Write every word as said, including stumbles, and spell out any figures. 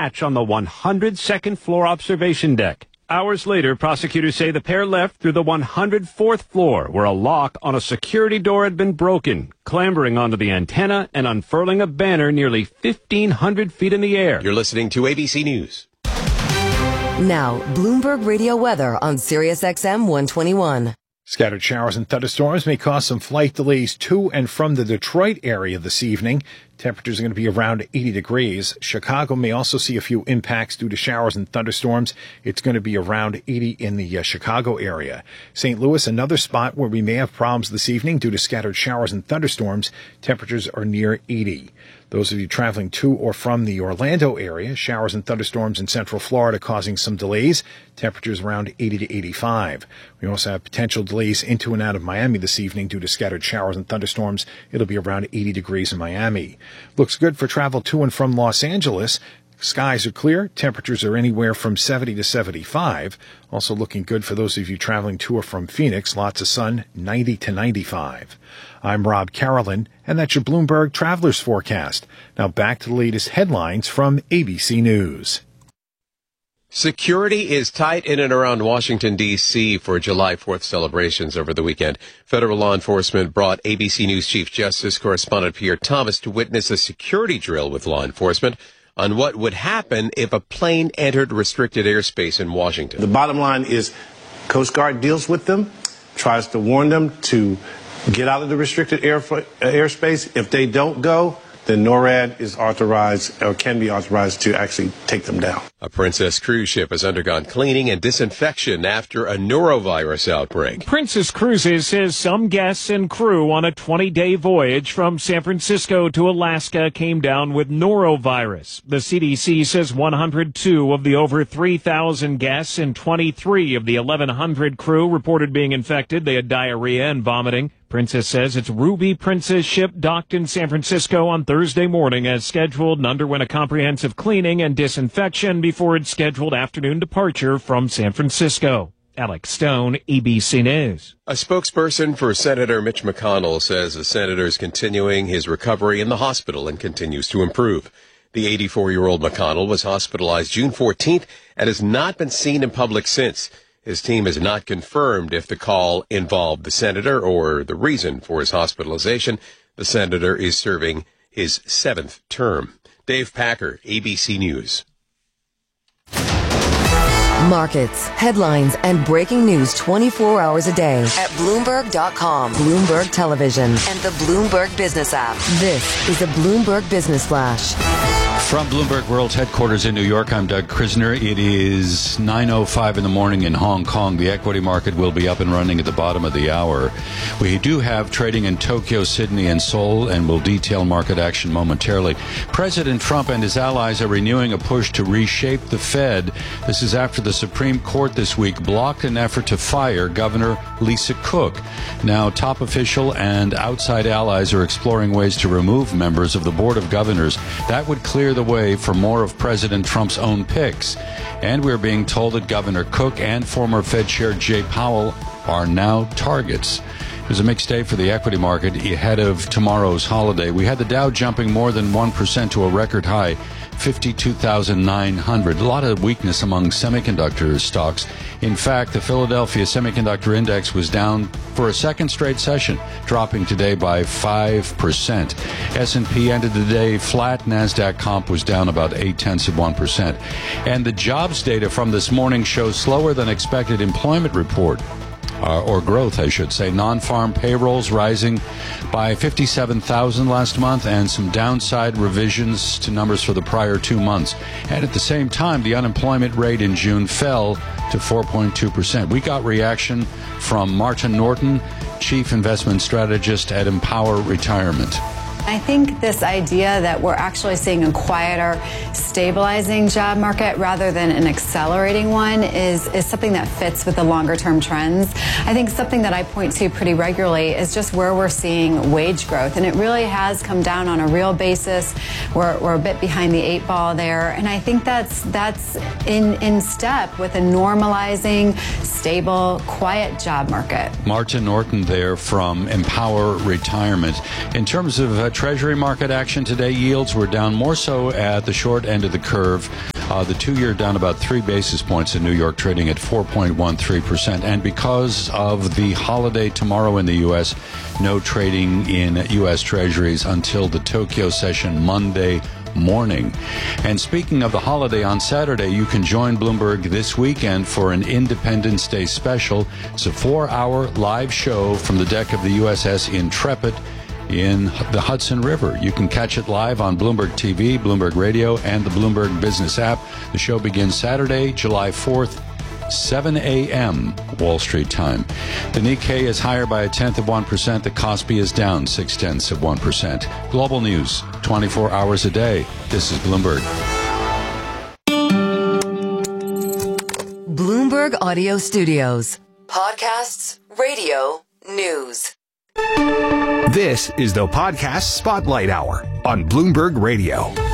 hatch on the one hundred second floor observation deck. Hours later, prosecutors say the pair left through the one hundred fourth floor, where a lock on a security door had been broken, clambering onto the antenna and unfurling a banner nearly fifteen hundred feet in the air. You're listening to A B C News. Now, Bloomberg Radio weather on Sirius X M one twenty-one. Scattered showers and thunderstorms may cause some flight delays to and from the Detroit area this evening. Temperatures are going to be around eighty degrees. Chicago may also see a few impacts due to showers and thunderstorms. It's going to be around eighty in the uh, Chicago area. Saint Louis, another spot where we may have problems this evening due to scattered showers and thunderstorms. Temperatures are near eighty. Those of you traveling to or from the Orlando area, showers and thunderstorms in central Florida causing some delays. Temperatures around eighty to eighty-five. We also have potential delays into and out of Miami this evening due to scattered showers and thunderstorms. It'll be around eighty degrees in Miami. Looks good for travel to and from Los Angeles. Skies are clear. Temperatures are anywhere from seventy to seventy-five. Also looking good for those of you traveling to or from Phoenix. Lots of sun, ninety to ninety-five. I'm Rob Carolyn, and that's your Bloomberg Travelers Forecast. Now back to the latest headlines from A B C News. Security is tight in and around Washington, D C for July fourth celebrations over the weekend. Federal law enforcement brought A B C News Chief Justice correspondent Pierre Thomas to witness a security drill with law enforcement on what would happen if a plane entered restricted airspace in Washington. The bottom line is Coast Guard deals with them, tries to warn them to get out of the restricted air, airspace. If they don't go, then NORAD is authorized or can be authorized to actually take them down. A Princess cruise ship has undergone cleaning and disinfection after a norovirus outbreak. Princess Cruises says some guests and crew on a twenty-day voyage from San Francisco to Alaska came down with norovirus. The C D C says one hundred two of the over three thousand guests and twenty-three of the eleven hundred crew reported being infected. They had diarrhea and vomiting. Princess says its Ruby Princess ship docked in San Francisco on Thursday morning as scheduled and underwent a comprehensive cleaning and disinfection before its scheduled afternoon departure from San Francisco. Alex Stone, A B C News. A spokesperson for Senator Mitch McConnell says the senator is continuing his recovery in the hospital and continues to improve. The eighty-four-year-old McConnell was hospitalized June fourteenth and has not been seen in public since. His team has not confirmed if the call involved the senator or the reason for his hospitalization. The senator is serving his seventh term. Dave Packer, A B C News. Markets, headlines, and breaking news twenty-four hours a day at Bloomberg dot com, Bloomberg Television, and the Bloomberg Business app. This is a Bloomberg Business Flash. From Bloomberg World's headquarters in New York, I'm Doug Krisner. It is nine oh five in the morning in Hong Kong. The equity market will be up and running at the bottom of the hour. We do have trading in Tokyo, Sydney, and Seoul, and we'll detail market action momentarily. President Trump and his allies are renewing a push to reshape the Fed. This is after the Supreme Court this week blocked an effort to fire Governor Lisa Cook. Now, top official and outside allies are exploring ways to remove members of the Board of Governors. That would clear the way for more of President Trump's own picks. And we're being told that Governor Cook and former Fed Chair Jay Powell are now targets. It was a mixed day for the equity market ahead of tomorrow's holiday. We had the Dow jumping more than one percent to a record high, fifty-two thousand nine hundred. A lot of weakness among semiconductor stocks. In fact, the Philadelphia Semiconductor Index was down for a second straight session, dropping today by five percent. S and P ended the day flat. NASDAQ comp was down about eight-tenths of one percent. And the jobs data from this morning shows slower than expected employment report. Uh, or growth, I should say. Non-farm payrolls rising by fifty-seven thousand last month, and some downside revisions to numbers for the prior two months. And at the same time, the unemployment rate in June fell to four point two percent. We got reaction from Martin Norton, Chief Investment Strategist at Empower Retirement. I think this idea that we're actually seeing a quieter, stabilizing job market rather than an accelerating one is, is something that fits with the longer-term trends. I think something that I point to pretty regularly is just where we're seeing wage growth, and it really has come down on a real basis. We're, we're a bit behind the eight ball there, and I think that's that's in, in step with a normalizing, stable, quiet job market. Martin Norton there from Empower Retirement. In terms of uh, Treasury market action today, yields were down more so at the short end of the curve. Uh, the two-year down about three basis points in New York, trading at four point one three percent. And because of the holiday tomorrow in the U S, no trading in U S Treasuries until the Tokyo session Monday morning. And speaking of the holiday, on Saturday, you can join Bloomberg this weekend for an Independence Day special. It's a four-hour live show from the deck of the U S S Intrepid in the Hudson River. You can catch it live on Bloomberg T V, Bloomberg Radio, and the Bloomberg Business app. The show begins Saturday, July fourth, seven a.m. Wall Street time. The Nikkei is higher by a tenth of one percent. The Kospi is down six tenths of one percent. Global news, twenty-four hours a day. This is Bloomberg. Bloomberg Audio Studios. Podcasts, radio, news. This is the Podcast Spotlight Hour on Bloomberg Radio.